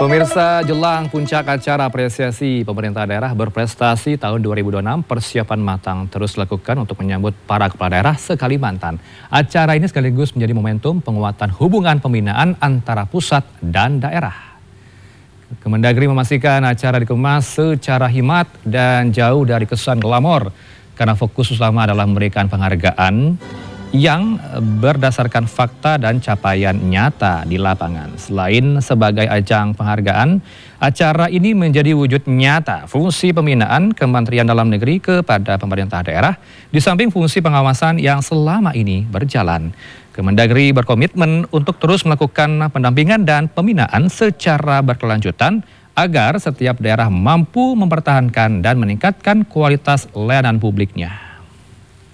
Pemirsa, jelang puncak acara apresiasi pemerintah daerah berprestasi tahun 2026, persiapan matang terus dilakukan untuk menyambut para kepala daerah se-Kalimantan. Acara ini sekaligus menjadi momentum penguatan hubungan pembinaan antara pusat dan daerah. Kemendagri memastikan acara dikemas secara hikmat dan jauh dari kesan glamor, karena fokus utama adalah memberikan penghargaan yang berdasarkan fakta dan capaian nyata di lapangan. Selain sebagai ajang penghargaan, acara ini menjadi wujud nyata fungsi pembinaan Kementerian Dalam Negeri kepada pemerintah daerah, di samping fungsi pengawasan yang selama ini berjalan. Kemendagri berkomitmen untuk terus melakukan pendampingan dan pembinaan secara berkelanjutan agar setiap daerah mampu mempertahankan dan meningkatkan kualitas layanan publiknya.